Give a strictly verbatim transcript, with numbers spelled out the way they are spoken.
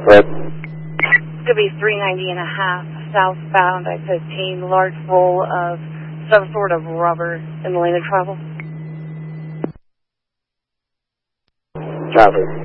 Red. It's going to be three ninety and a half southbound I fifteen, large roll of some sort of rubber in the lane of travel. Copy.